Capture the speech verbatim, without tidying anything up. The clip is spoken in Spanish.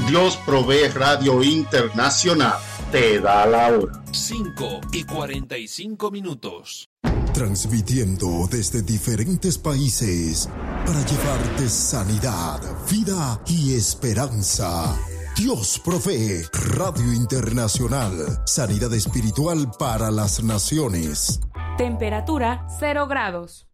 Dios Provee Radio Internacional te da la hora. cinco y cuarenta y cinco minutos. Transmitiendo desde diferentes países para llevarte sanidad, vida y esperanza. Dios Provee Radio Internacional. Sanidad espiritual para las naciones. Temperatura cero grados.